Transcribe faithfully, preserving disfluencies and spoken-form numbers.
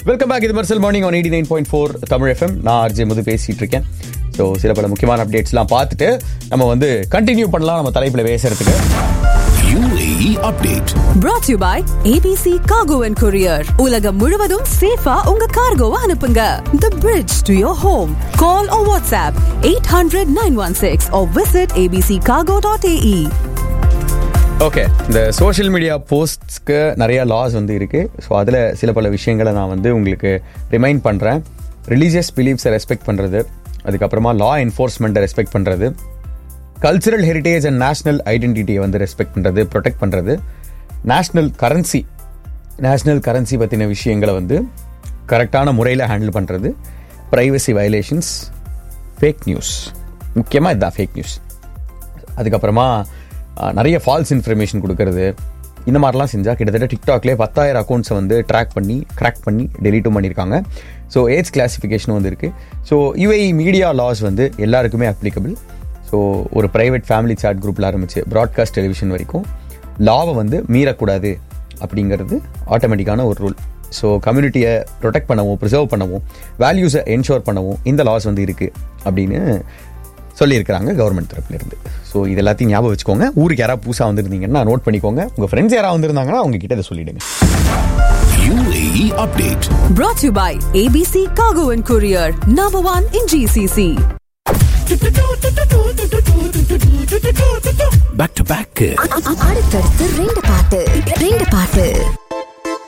Welcome back. இது Mersal morning on eighty nine point four Tamil FM. நான் RJ மது பேசிட்டு இருக்கேன். ஸோ சில பல முக்கியமான அப்டேட்ஸ்லாம் பார்த்துட்டு நம்ம வந்து கண்டினியூ பண்ணலாம் நம்ம தலைப்பில் பேசுறதுக்கு. U A E update brought to you by A B C Cargo and Courier. உலகம் முழுவதும் சேஃபா உங்க கார்கோவை அனுப்புங்க. The bridge to your home. Call or WhatsApp eight hundred nine one six or visit a b c cargo dot a e. Okay, இந்த social media போஸ்ட்ஸ்க்கு நிறைய loss வந்து இருக்குது. So அதில் சில பல விஷயங்களை நான் வந்து உங்களுக்கு ரிமைண்ட் பண்ணுறேன். ரிலீஜியஸ் பிலீஃப்ஸை ரெஸ்பெக்ட் பண்ணுறது, அதுக்கப்புறமா லா என்ஃபோர்ஸ்மெண்ட்டை ரெஸ்பெக்ட் பண்ணுறது, கல்ச்சுரல் ஹெரிட்டேஜ் அண்ட் நேஷ்னல் ஐடென்டிட்டியை வந்து ரெஸ்பெக்ட் பண்ணுறது, ப்ரொடெக்ட் பண்ணுறது, நேஷ்னல் கரன்சி நேஷ்னல் கரன்சி பற்றின விஷயங்களை வந்து கரெக்டான முறையில் ஹேண்டில் பண்ணுறது, ப்ரைவசி வயலேஷன்ஸ், ஃபேக் நியூஸ், முக்கியமாக இதுதான் ஃபேக் நியூஸ். அதுக்கப்புறமா நிறைய ஃபால்ஸ் இன்ஃபர்மேஷன் கொடுக்கறது, இந்த மாதிரிலாம் செஞ்சால் கிட்டத்தட்ட டிக்டாக்லேயே பத்தாயிரம் அக்கௌண்ட்ஸை வந்து ட்ராக் பண்ணி கிராக் பண்ணி டெலீட்டும் பண்ணியிருக்காங்க. ஸோ ஏஜ் கிளாசிஃபிகேஷனும் வந்து இருக்குது. ஸோ யுஏஇ மீடியா லாஸ் வந்து எல்லாருக்குமே அப்ளிகபிள். ஸோ ஒரு ப்ரைவேட் ஃபேமிலி சாட் குரூப்பில் ஆரம்பிச்சு ப்ராட்காஸ்ட் டெலிவிஷன் வரைக்கும் லாவை வந்து மீறக்கூடாது அப்படிங்கிறது ஆட்டோமேட்டிக்கான ஒரு ரூல். ஸோ கம்யூனிட்டியை ப்ரொடெக்ட் பண்ணவும், ப்ரிசர்வ் பண்ணவும், வேல்யூஸை என்ஷோர் பண்ணவும் இந்த லாஸ் வந்து இருக்குது அப்படின்னு சொல்லியிருக்கிறாங்க கவர்மெண்ட் தரப்புலேருந்து. ஸோ இது எல்லாத்தையும் ஞாபகம் வச்சுக்கோங்க. ஊருக்கு யாராவது புதுசாக வந்துருந்தீங்கன்னா நோட் பண்ணிக்கோங்க. உங்கள் ஃப்ரெண்ட்ஸ் யாராவது வந்திருந்தாங்கன்னா அவங்க கிட்ட இதை சொல்லிடுங்க. U A E update Brought to you by A B C Cargo and Courier. Number one in G C C. back to back அடுத்தடுத்து ரெண்டு பாட்டு ரெண்டு பாட்டு